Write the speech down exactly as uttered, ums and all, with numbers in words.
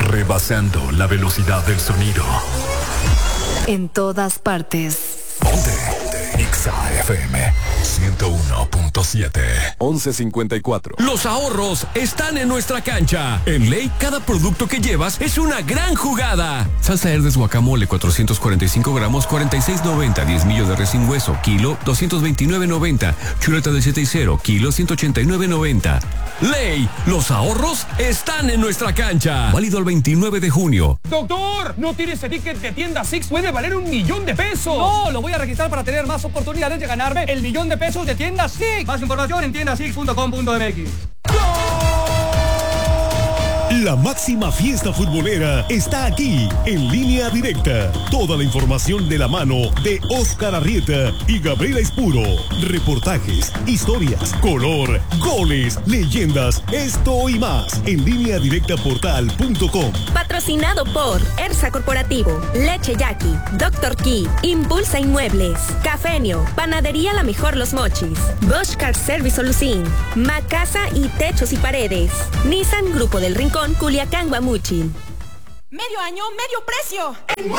rebasando la velocidad del sonido. En todas partes. Ponte, ponte. Exa F M ciento uno punto siete. once cincuenta y cuatro. Los ahorros están en nuestra cancha. En Ley, cada producto que llevas es una gran jugada. Salsa Herdes guacamole, cuatrocientos cuarenta y cinco gramos, cuarenta y seis noventa. diez millos de res sin hueso, kilo, doscientos veintinueve noventa. Chuleta de siete y cero, kilo, ciento ochenta y nueve noventa. Ley, los ahorros están en nuestra cancha. Válido el veintinueve de junio. Doctor, ¿no tiene ese ticket de tienda Six? Puede valer un millón de pesos. No, lo voy a registrar para tener más oportunidades de ganarme el millón de pesos de tienda Six. Más información en tienda six punto com punto m x. La máxima fiesta futbolera está aquí, en Línea Directa. Toda la información de la mano de Oscar Arrieta y Gabriela Espuro. Reportajes, historias, color, goles, leyendas, esto y más en línea directa portal punto com. Patrocinado por Ersa Corporativo, Leche Yaqui, Doctor Key, Impulsa Inmuebles, Cafenio, Panadería La Mejor Los Mochis, Bosch Car Service Solucín, Macasa y Techos y Paredes, Nissan Grupo del Rincón, Culiacán, Guamuchil. Medio año, medio precio. En